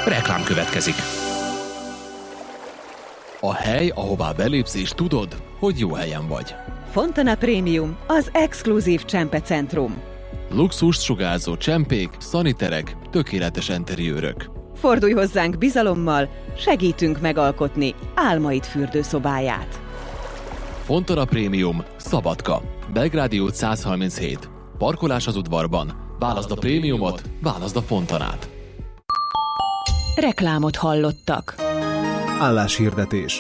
Reklám következik. A hely, ahová belépsz és tudod, hogy jó helyen vagy. Fontana Premium, az exkluzív csempecentrum. Luxust sugárzó csempék, szaniterek, tökéletes enteriőrök. Fordulj hozzánk bizalommal, segítünk megalkotni álmaid fürdőszobáját. Fontana Premium, Szabadka, Belgrádi út 137. Parkolás az udvarban. Válaszd a prémiumot, válaszd a Fontanát. Reklámot hallottak. Álláshirdetés.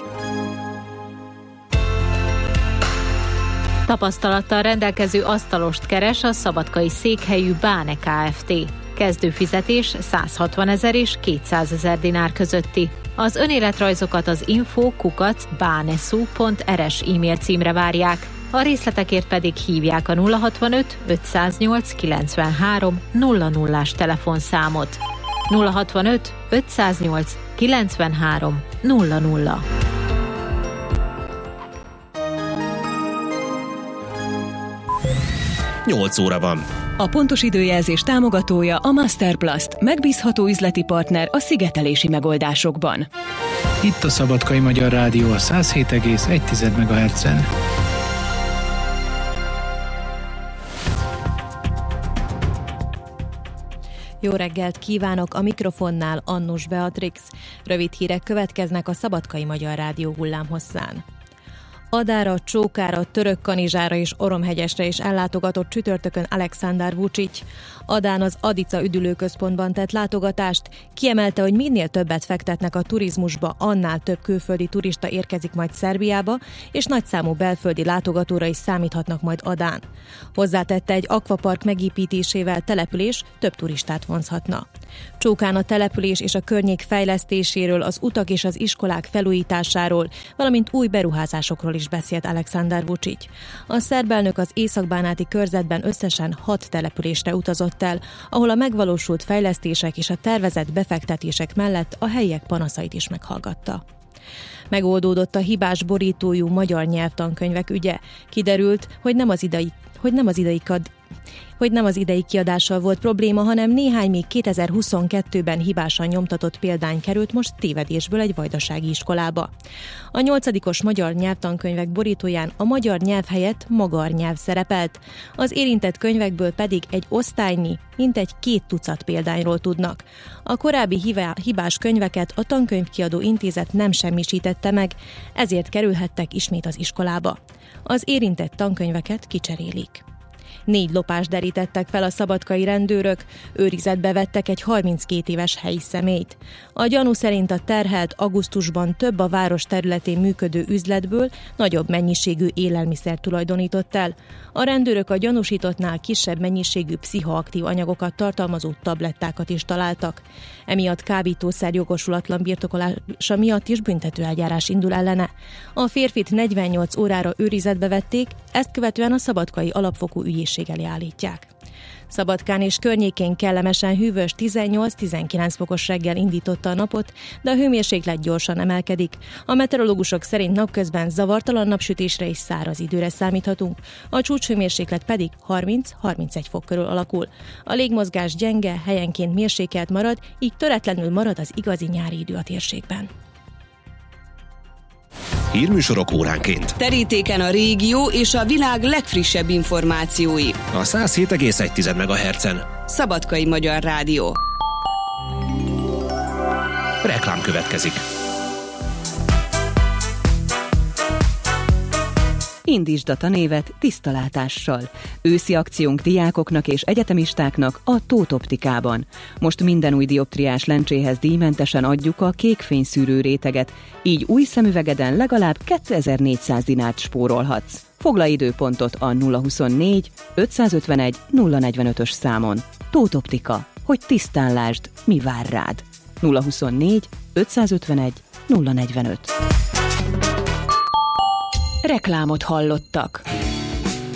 Tapasztalattal rendelkező asztalost keres a szabadkai székhelyű Báne Kft. Kezdőfizetés 160 000 és 200 000 dinár közötti. Az önéletrajzokat az info@banesu.rs e-mail címre várják. A részletekért pedig hívják a 065 508 93 00-ás telefonszámot. 065 508 93 00. Nyolc óra van. A pontos időjelzés támogatója a Masterplast, megbízható üzleti partner a szigetelési megoldásokban. Itt a Szabadkai Magyar Rádió a 107,1 MHz-en. Jó reggelt kívánok, a mikrofonnál Annus Beatrix. Rövid hírek következnek a Szabadkai Magyar Rádió hullámhosszán. Adára, Csókára, Törökkanizsára és Oromhegyesre is ellátogatott csütörtökön Alexander Vučić. Adán az Adica üdülőközpontban tett látogatást, kiemelte, hogy minél többet fektetnek a turizmusba, annál több külföldi turista érkezik majd Szerbiába, és nagyszámú belföldi látogatóra is számíthatnak majd Adán. Hozzátette, egy akvapark megépítésével település több turistát vonzhatna. Csókán a település és a környék fejlesztéséről, az utak és az iskolák felújításáról, valamint új beruházásokról is beszélt Alexander Vučić. A szerb elnök az északbánáti körzetben összesen 6 településre utazott el, ahol a megvalósult fejlesztések és a tervezett befektetések mellett a helyiek panaszait is meghallgatta. Megoldódott a hibás borítójú magyar nyelvtankönyvek ügye. Kiderült, hogy nem az idei kiadással volt probléma, hanem néhány még 2022-ben hibásan nyomtatott példány került most tévedésből egy vajdasági iskolába. A 8. magyar nyelvtankönyvek borítóján a magyar nyelv helyett magar nyelv szerepelt, az érintett könyvekből pedig egy osztálynyi, mintegy 2 tucat példányról tudnak. A korábbi hibás könyveket a Tankönyvkiadó Intézet nem semmisítette meg, ezért kerülhettek ismét az iskolába. Az érintett tankönyveket kicserélik. 4 lopást derítettek fel a szabadkai rendőrök, őrizetbe vettek egy 32 éves helyi személyt. A gyanú szerint a terhelt augusztusban több a város területén működő üzletből nagyobb mennyiségű élelmiszer tulajdonított el. A rendőrök a gyanúsítottnál kisebb mennyiségű pszichoaktív anyagokat tartalmazó tablettákat is találtak. Emiatt kábítószer jogosulatlan birtokolása miatt is büntetőeljárás indul ellene. A férfit 48 órára őrizetbe vették, ezt követően a szabadkai alapfokú ügyészség elé állítják. Szabadkán és környékén kellemesen hűvös 18-19 fokos reggel indította a napot, de a hőmérséklet gyorsan emelkedik. A meteorológusok szerint napközben zavartalan napsütésre és száraz időre számíthatunk, a csúcshőmérséklet pedig 30-31 fok körül alakul. A légmozgás gyenge, helyenként mérsékelt marad, így töretlenül marad az igazi nyári idő a térségben. Hírműsorok óránként. Terítéken a régió és a világ legfrissebb információi. A 107,1 MHz-en. Szabadkai Magyar Rádió. Reklám következik. Indítsd a tanévet tiszta látással. Őszi akciónk diákoknak és egyetemistáknak a Tóth Optikában. Most minden új dioptriás lencséhez díjmentesen adjuk a kékfényszűrő réteget, így új szemüvegeden legalább 2400 dinárt spórolhatsz. Foglalj időpontot a 024 551 045-ös számon. Tóth Optika, hogy tisztán lásd, mi vár rád. 024 551 045. Reklámot hallottak.